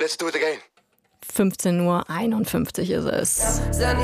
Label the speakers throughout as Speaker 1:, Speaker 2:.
Speaker 1: Let's do it again.
Speaker 2: 15:51 Uhr ist es.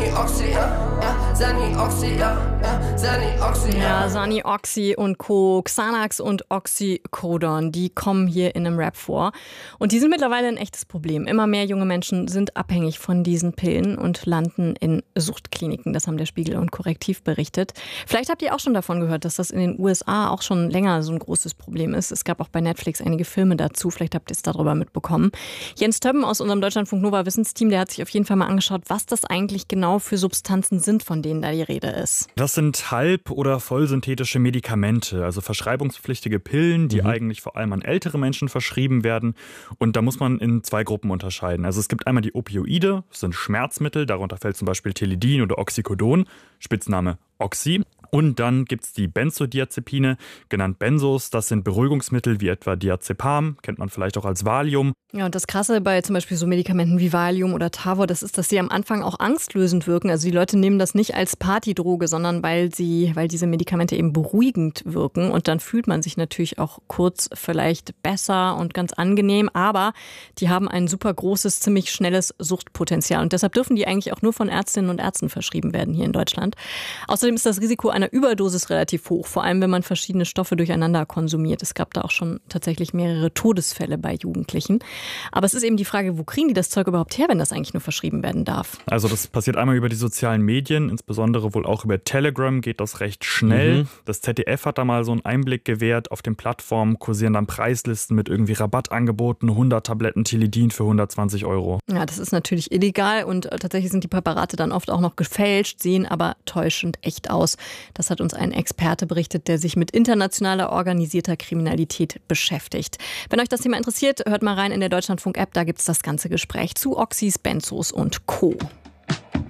Speaker 2: Ja, Sani, Oxy und Co., Xanax und Oxycodon, die kommen hier in einem Rap vor. Und die sind mittlerweile ein echtes Problem. Immer mehr junge Menschen sind abhängig von diesen Pillen und landen in Suchtkliniken. Das haben der Spiegel und Korrektiv berichtet. Vielleicht habt ihr auch schon davon gehört, dass das in den USA auch schon länger so ein großes Problem ist. Es gab auch bei Netflix einige Filme dazu. Vielleicht habt ihr es darüber mitbekommen. Jens Többen aus unserem Deutschlandfunk Nova Wissensteam, der hat sich auf jeden Fall mal angeschaut, was das eigentlich genau für Substanzen sind, von denen da die Rede ist.
Speaker 3: Das sind halb- oder vollsynthetische Medikamente, also verschreibungspflichtige Pillen, die eigentlich vor allem an ältere Menschen verschrieben werden. Und da muss man in zwei Gruppen unterscheiden. Also es gibt einmal die Opioide, das sind Schmerzmittel, darunter fällt zum Beispiel Tilidin oder Oxycodon, Spitzname Oxy. Und dann gibt es die Benzodiazepine, genannt Benzos. Das sind Beruhigungsmittel wie etwa Diazepam, kennt man vielleicht auch als Valium.
Speaker 2: Ja, und das Krasse bei zum Beispiel so Medikamenten wie Valium oder Tavor, das ist, dass sie am Anfang auch angstlösend wirken. Also die Leute nehmen das nicht als Partydroge, sondern weil diese Medikamente eben beruhigend wirken. Und dann fühlt man sich natürlich auch kurz vielleicht besser und ganz angenehm. Aber die haben ein super großes, ziemlich schnelles Suchtpotenzial. Und deshalb dürfen die eigentlich auch nur von Ärztinnen und Ärzten verschrieben werden hier in Deutschland. Außerdem ist das Risiko einer Überdosis relativ hoch, vor allem wenn man verschiedene Stoffe durcheinander konsumiert. Es gab da auch schon tatsächlich mehrere Todesfälle bei Jugendlichen. Aber es ist eben die Frage, wo kriegen die das Zeug überhaupt her, wenn das eigentlich nur verschrieben werden darf?
Speaker 3: Also das passiert einmal über die sozialen Medien, insbesondere wohl auch über Telegram geht das recht schnell. Das ZDF hat da mal so einen Einblick gewährt. Auf den Plattformen kursieren dann Preislisten mit irgendwie Rabattangeboten, 100 Tabletten Tilidin für 120 €.
Speaker 2: Ja, das ist natürlich illegal und tatsächlich sind die Präparate dann oft auch noch gefälscht, sehen aber täuschend echt aus. Das hat uns ein Experte berichtet, der sich mit internationaler organisierter Kriminalität beschäftigt. Wenn euch das Thema interessiert, hört mal rein in der Deutschlandfunk-App, da gibt es das ganze Gespräch zu Oxys, Benzos und Co.